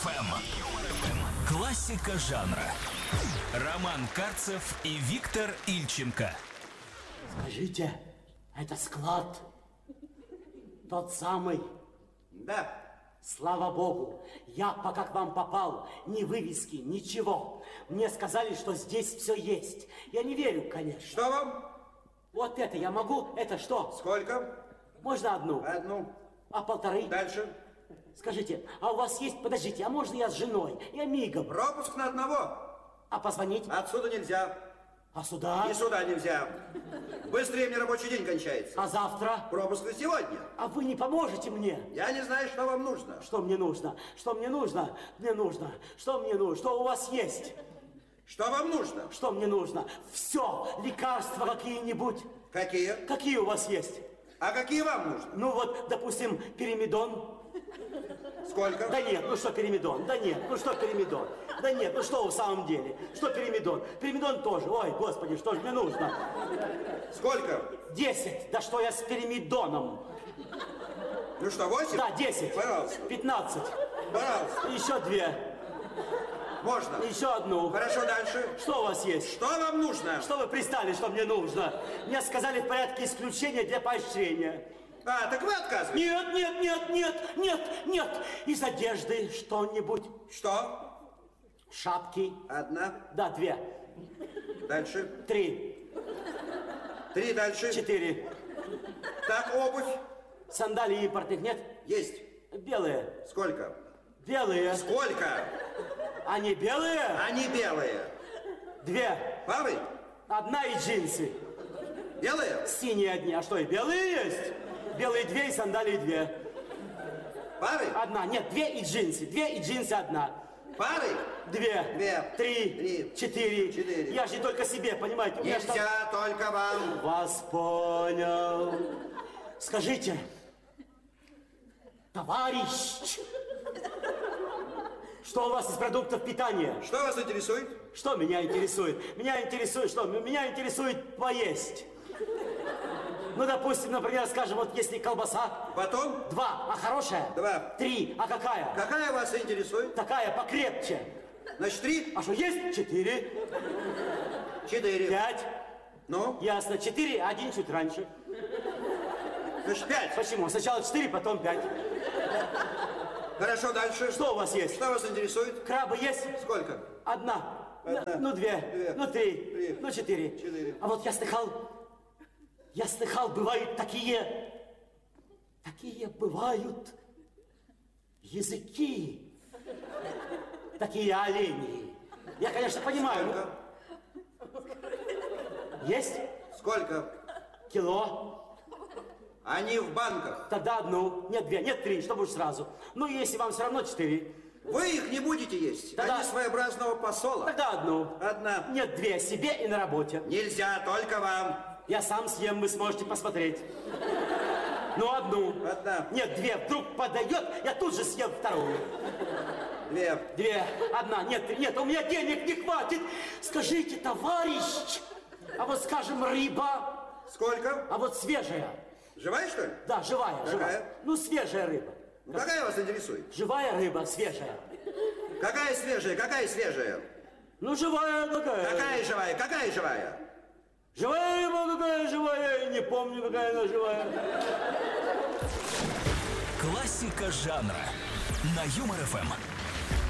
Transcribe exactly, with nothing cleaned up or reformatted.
эф эм. Классика жанра. Роман Карцев и Виктор Ильченко. Скажите, это склад? Тот самый? Да. Слава Богу, я пока к вам попал, ни вывески, ничего. Мне сказали, что здесь все есть. Я не верю, конечно. Что вам? Вот это я могу, это что? Сколько? Можно одну? Одну. А полторы? Дальше. Скажите, а у вас есть, подождите, а можно я с женой? Я мигом. Пропуск на одного. А позвонить? Отсюда нельзя. А сюда? И сюда нельзя. Быстрее мне рабочий день кончается. А завтра? Пропуск на сегодня. А вы не поможете мне? Я не знаю, что вам нужно. Что мне нужно? Что мне нужно? Мне нужно. Что мне нужно? Что у вас есть? Что вам нужно? Что мне нужно? Все. Лекарства какие-нибудь. Какие? Какие у вас есть? А какие вам нужны? Ну вот, допустим, пиримидон. Сколько? Да нет, ну что пиримидон? Да нет, ну что пиримидон? Да нет, ну что в самом деле? Что пиримидон? Пиримидон тоже. Ой, господи, что же мне нужно? Сколько? Десять. Да что я с пиримидоном? Ну что, восемь? Да, десять. Пожалуйста. Пятнадцать. Пожалуйста. Еще две. Можно. Еще одну. Хорошо, дальше. Что у вас есть? Что вам нужно? Что вы пристали, что мне нужно? Мне сказали в порядке исключения для поощрения. А, так вы отказываетесь? Нет, нет, нет, нет, нет, нет. Из одежды что-нибудь. Что? Шапки. Одна. Да, две. Дальше. Три. Три дальше. Четыре. Так, обувь. Сандалии импортных нет? Есть. Белые. Сколько? Белые. Сколько? Они белые? Они белые. Две. Пары? Одна и джинсы. Белые? Синие одни. А что, и белые есть? Белые две и сандалии две. Пары? Одна. Нет, две и джинсы. Две и джинсы одна. Пары? Две. Две. Три. Три. Четыре. Четыре. Я же не только себе, понимаете? У меня ж там- Нельзя только вам. Вас понял. Скажите, товарищ, что у вас из продуктов питания? Что вас интересует? Что меня интересует? Меня интересует что? Меня интересует поесть. Ну, допустим, например, скажем, вот если колбаса. Батон? Два. А хорошая? Два. Три. А какая? Какая вас интересует? Такая покрепче. Значит, три? А что, есть? Четыре. Четыре. Пять. Ну? Ясно. Четыре, один чуть раньше. Значит, пять. Почему? Сначала четыре, потом пять. Хорошо, дальше. Что у вас есть? Что вас интересует? Крабы есть? Сколько? Одна. Одна. Ну, две. Две. Ну, три. Три. Ну, четыре. Четыре. А вот я слыхал, я слыхал, бывают такие, такие бывают языки, такие олени. Я, конечно, понимаю. Сколько? Есть? Сколько? Кило. Они в банках. Тогда одну. Нет, две. Нет, три, чтобы уж сразу. Ну, если вам все равно четыре. Вы их не будете есть. Тогда- Они своеобразного посола. Тогда одну. Одна. Нет, две. Себе и на работе. Нельзя, только вам. Я сам съем, вы сможете посмотреть. Ну, одну. Одна. Нет, две. Вдруг подойдет, я тут же съем вторую. Две. Две. Одна. Нет, три. Нет, у меня денег не хватит. Скажите, товарищ, а вот, скажем, рыба, Сколько? а вот свежая. Живая, что ли? Да, живая, Какая? живая. Ну, свежая рыба. Ну, какая вас интересует? Живая рыба, свежая. Какая свежая? Какая свежая? Ну, живая какая? Какая живая? Какая живая? Живая рыба какая живая, я не помню, какая она живая. Классика жанра на Юмор эф эм.